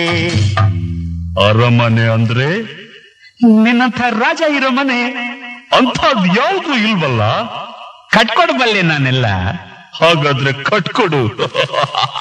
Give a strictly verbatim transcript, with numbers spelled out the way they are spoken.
ಅರಮನೆ ಅಂದ್ರೆ ನಿನ್ನಂಥ ರಾಜ ಇರೋ ಮನೆ ಅಂಥದ್ ಯಾವುದು ಇಲ್ವಲ್ಲ. ಕಟ್ಕೊಡ್ಬಲ್ಲೆ ನಾನೆಲ್ಲ. ಹಾಗಾದ್ರೆ ಕಟ್ಕೊಡು.